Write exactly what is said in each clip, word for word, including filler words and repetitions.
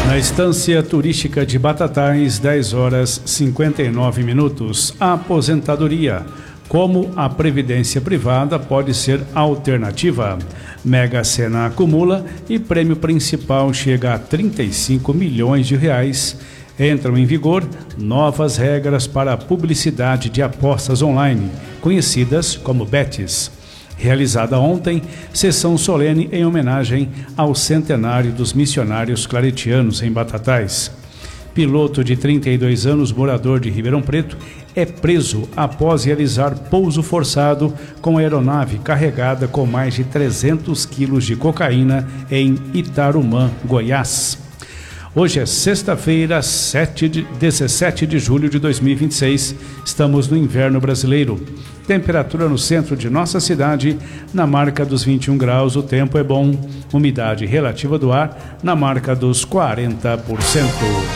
Na estância turística de Batatais, dez horas e cinquenta e nove minutos. Aposentadoria. Como a previdência privada pode ser alternativa? Mega Sena acumula e prêmio principal chega a trinta e cinco milhões de reais. Entram em vigor novas regras para a publicidade de apostas online, conhecidas como betes. Realizada ontem, sessão solene em homenagem ao centenário dos missionários claretianos em Batatais. Piloto de trinta e dois anos, morador de Ribeirão Preto, é preso após realizar pouso forçado com aeronave carregada com mais de trezentos quilos de cocaína em Itarumã, Goiás. Hoje é sexta-feira, dezessete de julho de dois mil e vinte e seis. Estamos no inverno brasileiro. Temperatura no centro de nossa cidade na marca dos vinte e um graus. O tempo é bom. Umidade relativa do ar na marca dos quarenta por cento.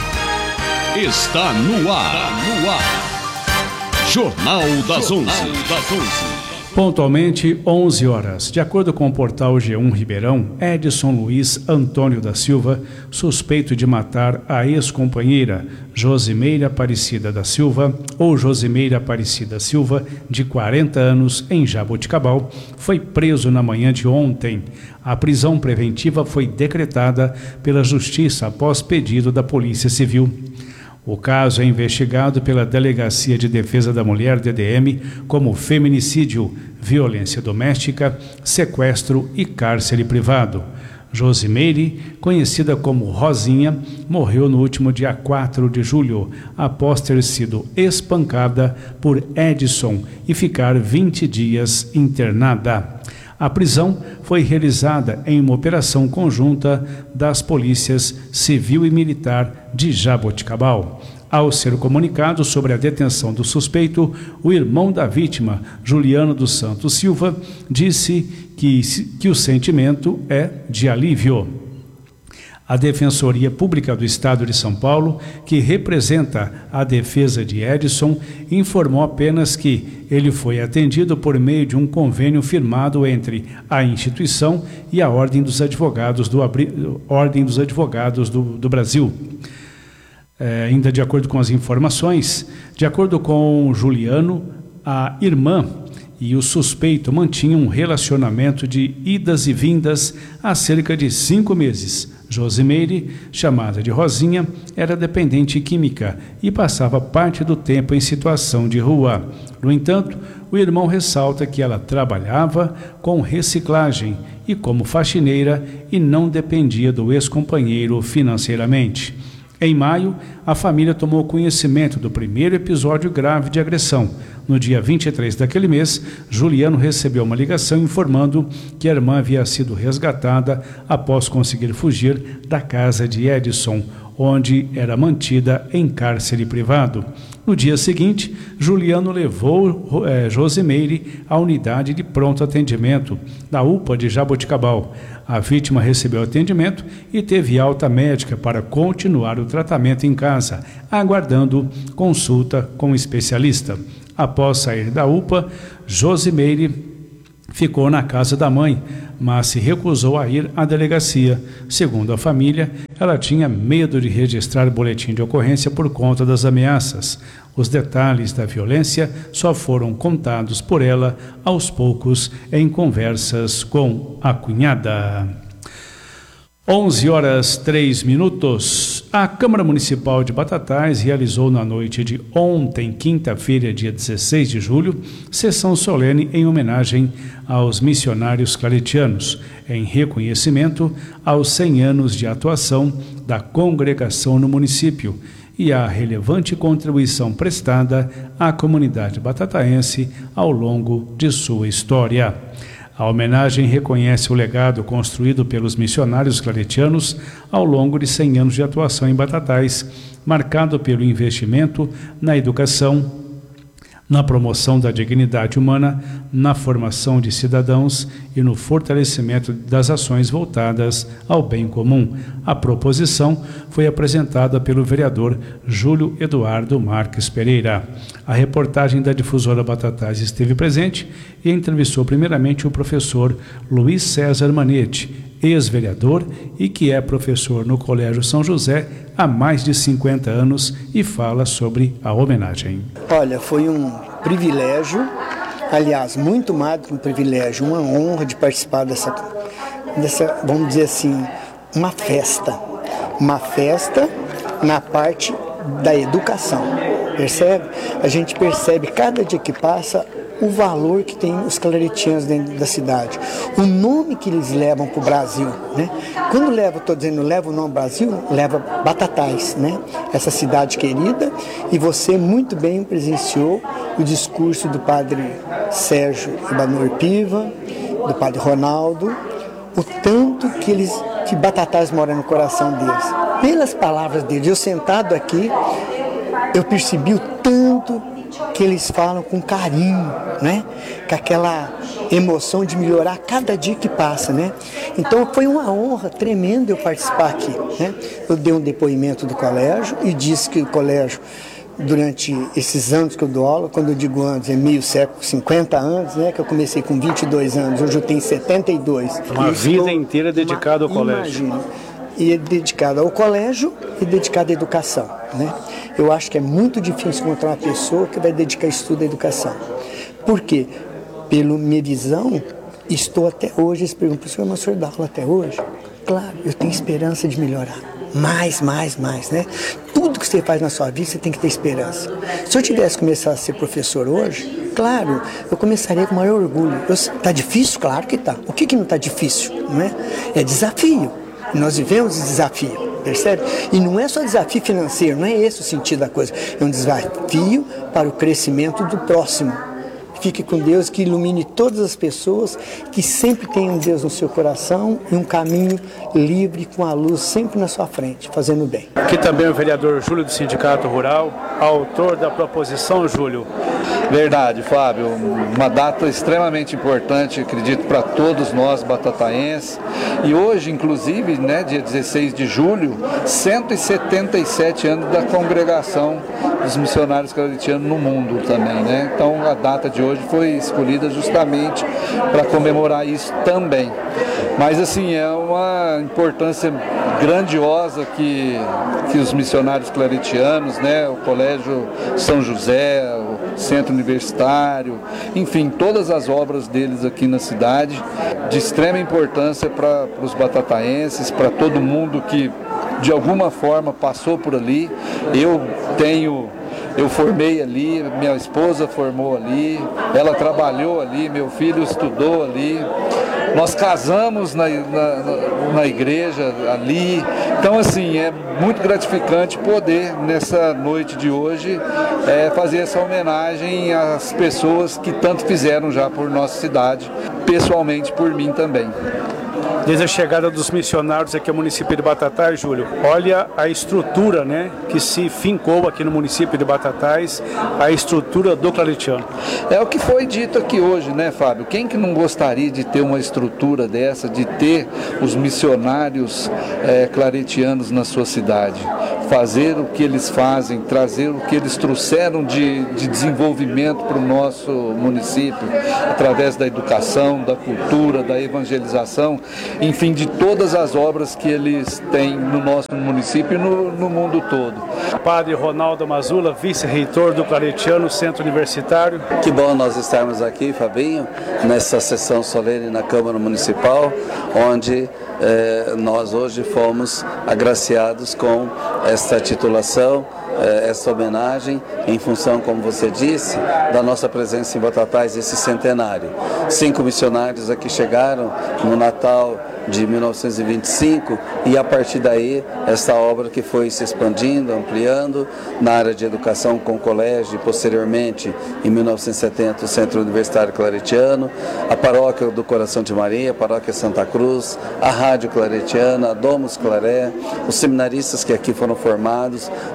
Está no ar. No ar. Jornal das onze. Pontualmente, onze horas. De acordo com o portal G um Ribeirão, Edson Luiz Antônio da Silva, suspeito de matar a ex-companheira Josimeira Aparecida da Silva, ou Josimeira Aparecida Silva, de quarenta anos, em Jaboticabal, foi preso na manhã de ontem. A prisão preventiva foi decretada pela Justiça após pedido da Polícia Civil. O caso é investigado pela Delegacia de Defesa da Mulher, D D M, como feminicídio, violência doméstica, sequestro e cárcere privado. Josimeire, conhecida como Rosinha, morreu no último dia quatro de julho, após ter sido espancada por Edson e ficar vinte dias internada. A prisão foi realizada em uma operação conjunta das polícias civil e militar de Jaboticabal. Ao ser comunicado sobre a detenção do suspeito, o irmão da vítima, Juliano dos Santos Silva, disse que, que o sentimento é de alívio. A Defensoria Pública do Estado de São Paulo, que representa a defesa de Edson, informou apenas que ele foi atendido por meio de um convênio firmado entre a instituição e a Ordem dos Advogados do, Ordem dos, Advogados do, do Brasil. É, ainda de acordo com as informações, de acordo com Juliano, a irmã e o suspeito mantinham um relacionamento de idas e vindas há cerca de cinco meses. Josimeire, chamada de Rosinha, era dependente química e passava parte do tempo em situação de rua. No entanto, o irmão ressalta que ela trabalhava com reciclagem e como faxineira e não dependia do ex-companheiro financeiramente. Em maio, a família tomou conhecimento do primeiro episódio grave de agressão. No dia vinte e três daquele mês, Juliano recebeu uma ligação informando que a irmã havia sido resgatada após conseguir fugir da casa de Edson, onde era mantida em cárcere privado. No dia seguinte, Juliano levou eh, Josimeire à unidade de pronto atendimento da U P A de Jaboticabal. A vítima recebeu atendimento e teve alta médica para continuar o tratamento em casa, aguardando consulta com um especialista. Após sair da U P A, Josimeire ficou na casa da mãe, mas se recusou a ir à delegacia. Segundo a família, ela tinha medo de registrar boletim de ocorrência por conta das ameaças. Os detalhes da violência só foram contados por ela aos poucos em conversas com a cunhada. onze horas e três minutos. A Câmara Municipal de Batatais realizou na noite de ontem, quinta-feira, dia dezesseis de julho, sessão solene em homenagem aos missionários claretianos, em reconhecimento aos cem anos de atuação da congregação no município e à relevante contribuição prestada à comunidade batataense ao longo de sua história. A homenagem reconhece o legado construído pelos missionários claretianos ao longo de cem anos de atuação em Batatais, marcado pelo investimento na educação, na promoção da dignidade humana, na formação de cidadãos e no fortalecimento das ações voltadas ao bem comum. A proposição foi apresentada pelo vereador Júlio Eduardo Marques Pereira. A reportagem da difusora Batatais esteve presente e entrevistou primeiramente o professor Luiz César Manetti, ex-vereador e que é professor no Colégio São José há mais de cinquenta anos e fala sobre a homenagem. Olha, foi um privilégio, aliás, muito mais do que um privilégio, uma honra de participar dessa, dessa, vamos dizer assim, uma festa. Uma festa na parte da educação, percebe? A gente percebe cada dia que passa o valor que tem os claretianos dentro da cidade, o nome que eles levam para o Brasil, né? Quando leva, estou dizendo, leva o nome Brasil, leva Batatais, né? Essa cidade querida, e você muito bem presenciou o discurso do padre Sérgio Ibanor Piva, do padre Ronaldo, o tanto que eles, que Batatais mora no coração deles. Pelas palavras deles, eu sentado aqui, eu percebi o tanto que eles falam com carinho, né? Com aquela emoção de melhorar cada dia que passa, né? Então foi uma honra tremenda eu participar aqui, né? Eu dei um depoimento do colégio e disse que o colégio, durante esses anos que eu dou aula, quando eu digo anos, é meio século, cinquenta anos, né? Que eu comecei com vinte e dois anos, hoje eu tenho setenta e dois. Uma vida inteira dedicada ao colégio. Imagina. E é dedicado ao colégio e dedicado à educação, né? Eu acho que é muito difícil encontrar uma pessoa que vai dedicar estudo à educação. Por quê? Pela minha visão, estou até hoje, eles perguntam, professor, mas o senhor dá aula até hoje? Claro, eu tenho esperança de melhorar. Mais, mais, mais, né? Tudo que você faz na sua vida, você tem que ter esperança. Se eu tivesse começado a ser professor hoje, claro, eu começaria com maior orgulho. Está difícil? Claro que está. O que, que não está difícil? Não é? É desafio. Nós vivemos esse desafio, percebe? E não é só desafio financeiro, não é esse o sentido da coisa. É um desafio para o crescimento do próximo. Fique com Deus, que ilumine todas as pessoas, que sempre tenham Deus no seu coração e um caminho livre com a luz sempre na sua frente, fazendo bem. Aqui também o vereador Júlio do Sindicato Rural, autor da proposição, Júlio. Verdade, Fábio, uma data extremamente importante, acredito, para todos nós batataenses. E hoje, inclusive, né, dia dezesseis de julho, cento e setenta e sete anos da congregação dos missionários claretianos no mundo também, né? Então a data de hoje foi escolhida justamente para comemorar isso também. Mas assim, é uma importância grandiosa que, que os missionários claretianos, né, o Colégio São José, o Centro Universitário, enfim, todas as obras deles aqui na cidade, de extrema importância para os batataenses, para todo mundo que de alguma forma passou por ali. Eu tenho, eu formei ali, minha esposa formou ali, ela trabalhou ali, meu filho estudou ali, nós casamos na, na, na igreja ali. Então assim, é muito gratificante poder nessa noite de hoje é, fazer essa homenagem às pessoas que tanto fizeram já por nossa cidade, pessoalmente por mim também. Desde a chegada dos missionários aqui ao município de Batatais, Júlio, olha a estrutura, né, que se fincou aqui no município de Batatais, a estrutura do claretiano. É o que foi dito aqui hoje, né, Fábio? Quem que não gostaria de ter uma estrutura dessa, de ter os missionários é, claretianos na sua cidade? Fazer o que eles fazem, trazer o que eles trouxeram de, de desenvolvimento para o nosso município, através da educação, da cultura, da evangelização, enfim, de todas as obras que eles têm no nosso município e no, no mundo todo. Padre Ronaldo Mazula, vice-reitor do Claretiano Centro Universitário. Que bom nós estarmos aqui, Fabinho, nessa sessão solene na Câmara Municipal, onde eh, nós hoje fomos agraciados com esta titulação, essa homenagem em função, como você disse, da nossa presença em Batatais, esse centenário. Cinco missionários aqui chegaram no Natal de mil novecentos e vinte e cinco e a partir daí essa obra que foi se expandindo, ampliando na área de educação com o colégio e posteriormente em mil novecentos e setenta o Centro Universitário Claretiano, a Paróquia do Coração de Maria, a Paróquia Santa Cruz, a Rádio Claretiana, a Domus Claré, os seminaristas que aqui foram formados, os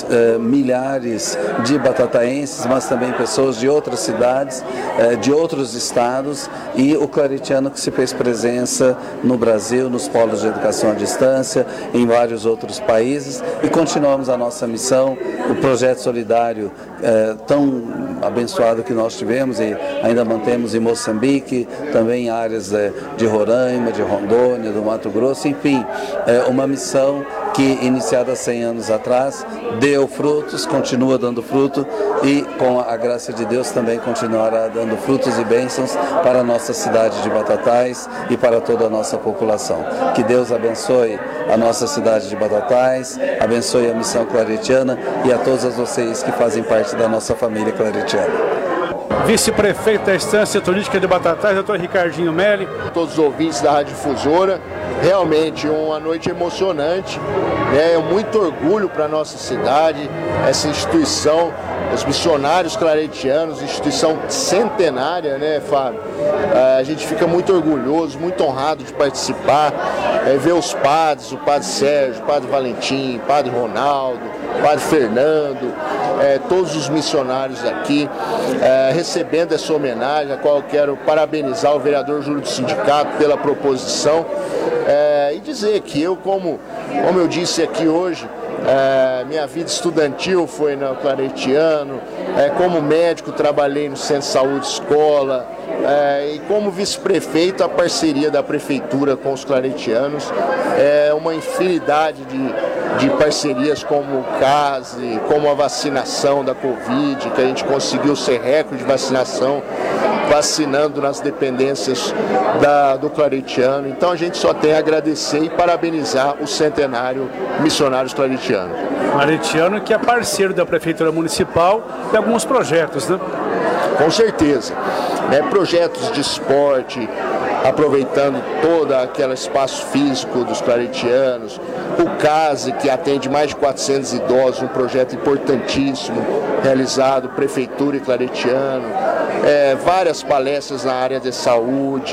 eh, milhares de batataenses, mas também pessoas de outras cidades, eh, de outros estados, e o claretiano que se fez presença no Brasil, nos polos de educação à distância, em vários outros países, e continuamos a nossa missão, o projeto solidário eh, tão abençoado que nós tivemos e ainda mantemos em Moçambique, também em áreas eh, de Roraima, de Rondônia, do Mato Grosso, enfim, é uma missão que, iniciada há cem anos atrás, deu frutos, continua dando fruto e, com a graça de Deus, também continuará dando frutos e bênçãos para a nossa cidade de Batatais e para toda a nossa população. Que Deus abençoe a nossa cidade de Batatais, abençoe a missão claretiana e a todas vocês que fazem parte da nossa família claretiana. Vice-prefeito da Estância Turística de Batatais, doutor Ricardinho Melli. Todos os ouvintes da Rádio Difusora, realmente uma noite emocionante, né? Muito orgulho para a nossa cidade, essa instituição, os missionários claretianos, instituição centenária, né, Fábio? A gente fica muito orgulhoso, muito honrado de participar, é, ver os padres, o padre Sérgio, o padre Valentim, o padre Ronaldo, o padre Fernando, é, todos os missionários aqui, é, recebendo essa homenagem, a qual eu quero parabenizar o vereador Júlio do Sindicato pela proposição, é, e dizer que eu, como, como eu disse aqui hoje, É, minha vida estudantil foi no Claretiano, é, como médico trabalhei no Centro de Saúde Escola, é, e como vice-prefeito a parceria da prefeitura com os claretianos, é uma infinidade de, de parcerias como o CASE, como a vacinação da Covid, que a gente conseguiu ser recorde de vacinação, vacinando nas dependências da, do Claretiano. Então a gente só tem a agradecer e parabenizar o centenário Missionários Claretiano. Claretiano que é parceiro da Prefeitura Municipal de alguns projetos, né? Com certeza. É, projetos de esporte, aproveitando todo aquele espaço físico dos claretianos, o CASE, que atende mais de quatrocentos idosos, um projeto importantíssimo, realizado Prefeitura e Claretiano, é, várias palestras na área de saúde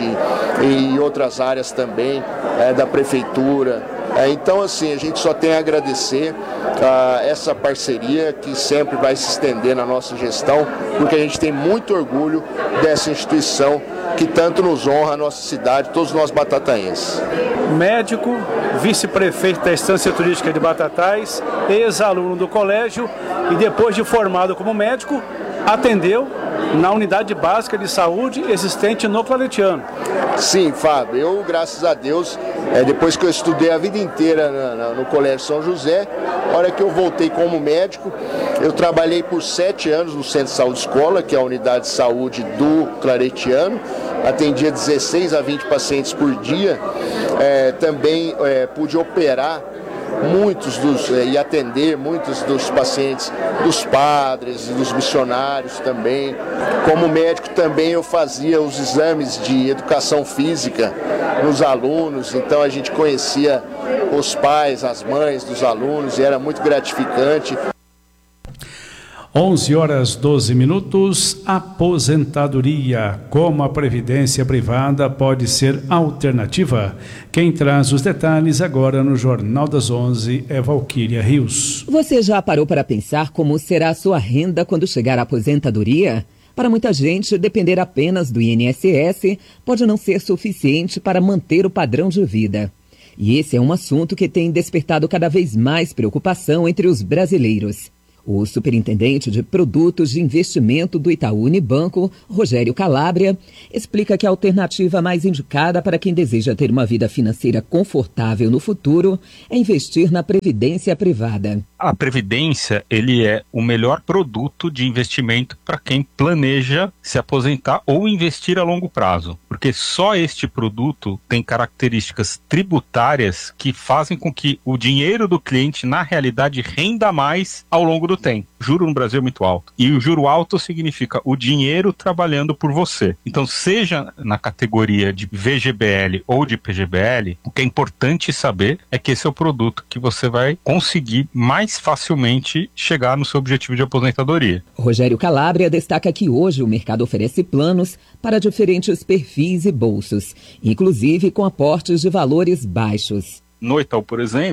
e outras áreas também é, da Prefeitura. É, então, assim, a gente só tem a agradecer uh, essa parceria que sempre vai se estender na nossa gestão, porque a gente tem muito orgulho dessa instituição que tanto nos honra a nossa cidade, todos nós batataenses. Médico, vice-prefeito da Estância Turística de Batatais, ex-aluno do colégio e depois de formado como médico, atendeu na unidade básica de saúde existente no Claretiano. Sim, Fábio, eu, graças a Deus, é, depois que eu estudei a vida inteira na, na, no Colégio São José, a hora que eu voltei como médico, eu trabalhei por sete anos no Centro de Saúde Escola, que é a unidade de saúde do Claretiano, atendia dezesseis a vinte pacientes por dia, é, também é, pude operar muitos dos, e atender muitos dos pacientes, dos padres e dos missionários também. Como médico também eu fazia os exames de educação física nos alunos, então a gente conhecia os pais, as mães dos alunos e era muito gratificante. onze horas doze minutos, aposentadoria. Como a previdência privada pode ser alternativa? Quem traz os detalhes agora no Jornal das onze é Valquíria Rios. Você já parou para pensar como será a sua renda quando chegar à aposentadoria? Para muita gente, depender apenas do I N S S pode não ser suficiente para manter o padrão de vida. E esse é um assunto que tem despertado cada vez mais preocupação entre os brasileiros. O superintendente de produtos de investimento do Itaú Unibanco, Rogério Calabria, explica que a alternativa mais indicada para quem deseja ter uma vida financeira confortável no futuro é investir na previdência privada. A previdência, ele é o melhor produto de investimento para quem planeja se aposentar ou investir a longo prazo, porque só este produto tem características tributárias que fazem com que o dinheiro do cliente, na realidade, renda mais ao longo do tempo. O juro no Brasil é muito alto. E o juro alto significa o dinheiro trabalhando por você. Então, seja na categoria de V G B L ou de P G B L, o que é importante saber é que esse é o produto que você vai conseguir mais facilmente chegar no seu objetivo de aposentadoria. Rogério Calabria destaca que hoje o mercado oferece planos para diferentes perfis e bolsos, inclusive com aportes de valores baixos. No Itaú, por exemplo,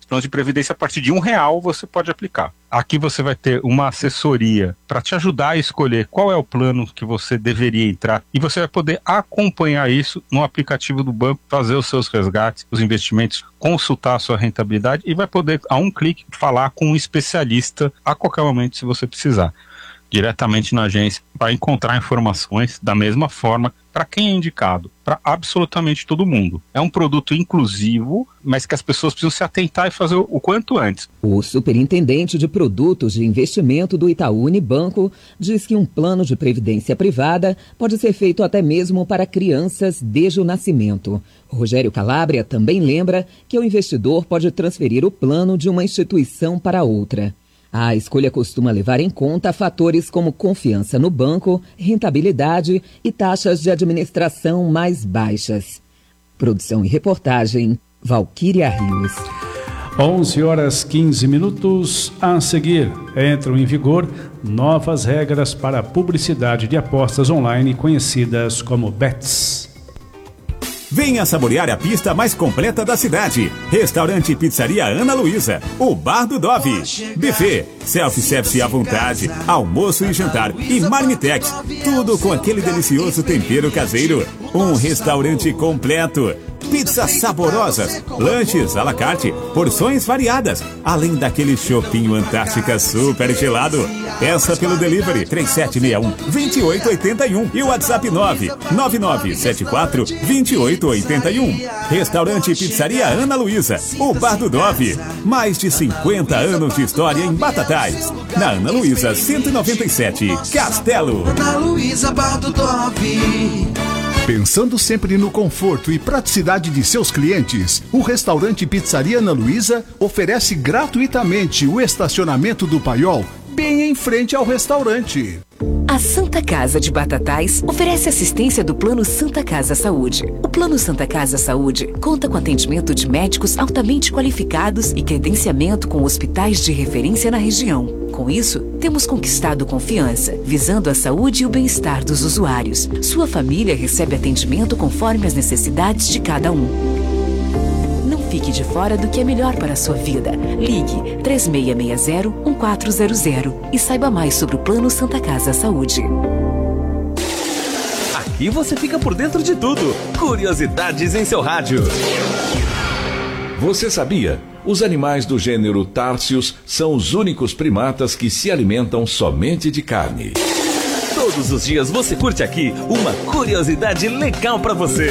Plano de previdência, a partir de um real você pode aplicar. Aqui você vai ter uma assessoria para te ajudar a escolher qual é o plano que você deveria entrar, e você vai poder acompanhar isso no aplicativo do banco, fazer os seus resgates, os investimentos, consultar a sua rentabilidade e vai poder, a um clique, falar com um especialista a qualquer momento se você precisar. Diretamente na agência, para encontrar informações da mesma forma para quem é indicado, para absolutamente todo mundo. É um produto inclusivo, mas que as pessoas precisam se atentar e fazer o quanto antes. O superintendente de produtos de investimento do Itaú Unibanco diz que um plano de previdência privada pode ser feito até mesmo para crianças desde o nascimento. Rogério Calabria também lembra que o investidor pode transferir o plano de uma instituição para outra. A escolha costuma levar em conta fatores como confiança no banco, rentabilidade e taxas de administração mais baixas. Produção e reportagem, Valquíria Rios. onze horas quinze minutos. A seguir, entram em vigor novas regras para a publicidade de apostas online conhecidas como bets. Venha saborear a pista mais completa da cidade. Restaurante e Pizzaria Ana Luísa, o Bar do Dove, buffet, self-service à vontade, almoço e jantar e marmitex, tudo com aquele delicioso tempero caseiro. Um restaurante completo. Pizzas saborosas, lanches à la carte, porções variadas, além daquele chopinho Antártica super gelado. Peça pelo delivery três sete seis um, dois oito oito um e o WhatsApp nove nove nove sete quatro, dois oito oito um. Restaurante e Pizzaria Ana Luísa, o Bar do Dove. Mais de cinquenta anos de história em Batatais. Na Ana Luísa cento e noventa e sete, Castelo. Ana Luísa, Bar do Dove. Pensando sempre no conforto e praticidade de seus clientes, o restaurante Pizzaria Ana Luísa oferece gratuitamente o estacionamento do Paiol bem em frente ao restaurante. A Santa Casa de Batatais oferece assistência do Plano Santa Casa Saúde. O Plano Santa Casa Saúde conta com atendimento de médicos altamente qualificados e credenciamento com hospitais de referência na região. Com isso, temos conquistado confiança, visando a saúde e o bem-estar dos usuários. Sua família recebe atendimento conforme as necessidades de cada um. Não fique de fora do que é melhor para a sua vida. Ligue três seis seis zero, um quatro zero zero e saiba mais sobre o Plano Santa Casa Saúde. Aqui você fica por dentro de tudo. Curiosidades em seu rádio. Você sabia? Os animais do gênero Tarsius são os únicos primatas que se alimentam somente de carne. Todos os dias você curte aqui uma curiosidade legal para você.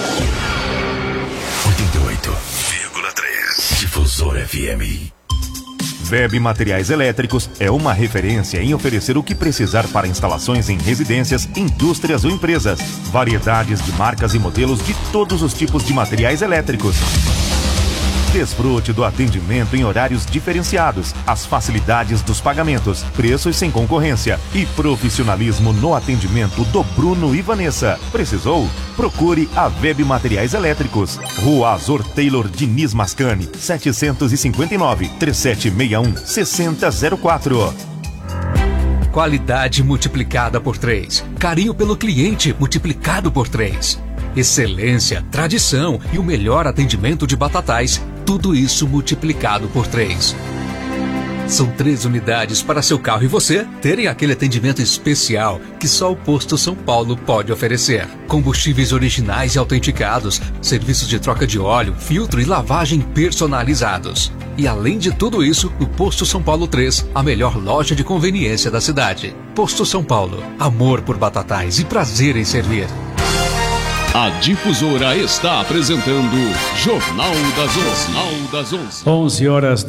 oitenta e oito vírgula três Difusor F M. Web Materiais Elétricos é uma referência em oferecer o que precisar para instalações em residências, indústrias ou empresas. Variedades de marcas e modelos de todos os tipos de materiais elétricos. Desfrute do atendimento em horários diferenciados, as facilidades dos pagamentos, preços sem concorrência e profissionalismo no atendimento do Bruno e Vanessa. Precisou? Procure a Web Materiais Elétricos. Rua Azor Taylor Diniz Mascani, setecentos e cinquenta e nove, três sete seis um, seis zero zero quatro. Qualidade multiplicada por três. Carinho pelo cliente multiplicado por três. Excelência, tradição e o melhor atendimento de Batatais, tudo isso multiplicado por três. São três unidades para seu carro e você terem aquele atendimento especial que só o Posto São Paulo pode oferecer. Combustíveis originais e autenticados, serviços de troca de óleo, filtro e lavagem personalizados. E além de tudo isso, no Posto São Paulo três, a melhor loja de conveniência da cidade. Posto São Paulo, amor por Batatais e prazer em servir. A Difusora está apresentando Jornal das Onze. Jornal das Onze. onze horas